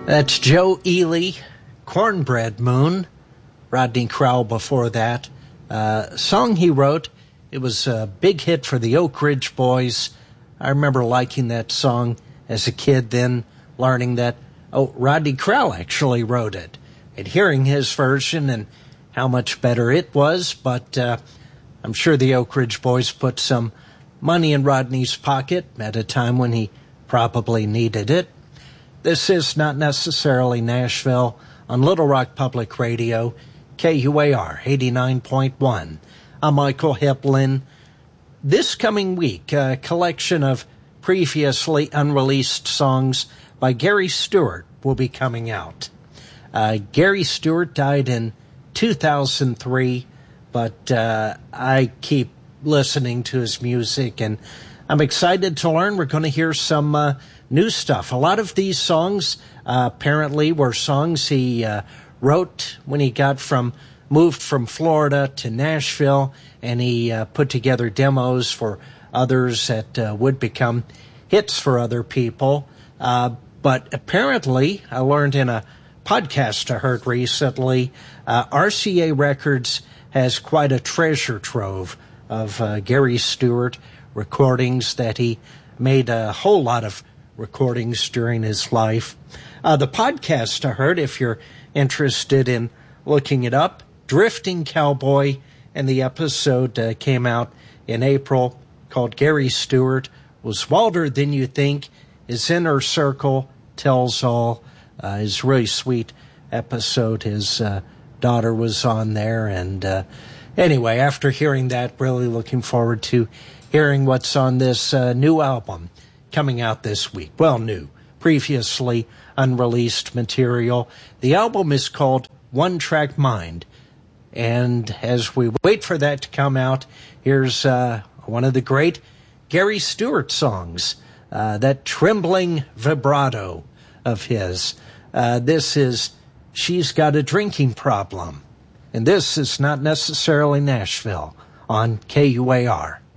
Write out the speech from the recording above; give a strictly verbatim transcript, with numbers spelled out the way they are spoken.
That's Joe Ely, Cornbread Moon. Rodney Crowell before that. Uh, song he wrote, it was a big hit for the Oak Ridge Boys. I remember liking that song as a kid, then learning that, oh, Rodney Crowell actually wrote it. And hearing his version and how much better it was, but uh, I'm sure the Oak Ridge Boys put some money in Rodney's pocket at a time when he probably needed it. This is Not Necessarily Nashville on Little Rock Public Radio, K U A R eighty-nine point one. I'm Michael Hiplin. This coming week, a collection of previously unreleased songs by Gary Stewart will be coming out. Uh, Gary Stewart died in two thousand three, but uh, I keep listening to his music, and I'm excited to learn. We're going to hear some uh, new stuff. A lot of these songs uh, apparently were songs he uh, wrote when he got from moved from Florida to Nashville, and he uh, put together demos for others that uh, would become hits for other people. Uh, but apparently, I learned in a podcast I heard recently, uh, R C A Records has quite a treasure trove of uh, Gary Stewart recordings that he made a whole lot of recordings during his life. Uh, the podcast I heard, if you're interested in looking it up, Drifting Cowboy, and the episode uh, came out in April called Gary Stewart Was Wilder Than You Think, His Inner Circle Tells All. Uh, it's a really sweet episode. His uh, daughter was on there, and uh, anyway, after hearing that, really looking forward to hearing what's on this uh, new album coming out this week. Well, new, previously unreleased material. The album is called One Track Mind. And as we wait for that to come out, here's uh, one of the great Gary Stewart songs, uh, that trembling vibrato of his. Uh, this is She's Got a Drinking Problem. And this is Not Necessarily Nashville on K U A R.